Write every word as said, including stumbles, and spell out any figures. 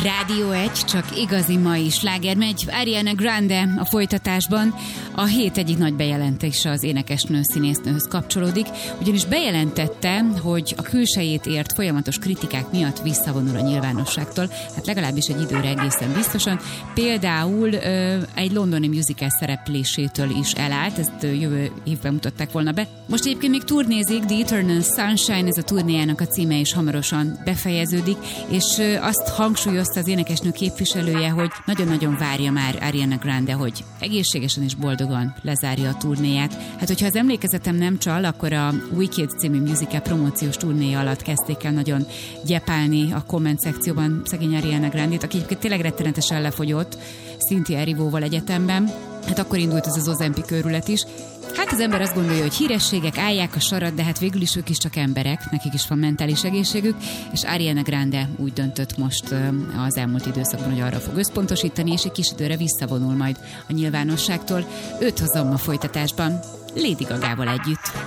Rádió egy, csak igazi mai sláger megy. Ariana Grande a folytatásban. A hét egyik nagy bejelentése az énekesnő színésznőhöz kapcsolódik, ugyanis bejelentette, hogy a külsejét ért folyamatos kritikák miatt visszavonul a nyilvánosságtól, hát legalábbis egy időre egészen biztosan. Például ö, egy londoni musical szereplésétől is elállt, ezt ö, jövő évben mutatták volna be. Most egyébként még turnézik, The Eternal Sunshine, ez a turnéjának a címe is hamarosan befejeződik, és ö, azt hangsúlyozta az énekesnő képviselője, hogy nagyon-nagyon várja már Ariana Grande, hogy egészségesen és boldogan lezárja a turnéját. Hát, hogyha az emlékezetem nem csal, akkor a Wicked című musical promóciós turnéja alatt kezdték el nagyon gyepálni a komment szekcióban szegény Ariana Grande-t, aki egyébként tényleg rettenetesen lefogyott Cynthia Erivo-val egyetemben. Hát akkor indult ez az Ozempic őrület is. Hát az ember azt gondolja, hogy hírességek állják a sarat, de hát végül is ők is csak emberek, nekik is van mentális egészségük, és Ariana Grande úgy döntött most az elmúlt időszakban, hogy arra fog összpontosítani, és egy kis időre visszavonul majd a nyilvánosságtól. Őt hozom a folytatásban Lady Gagával együtt.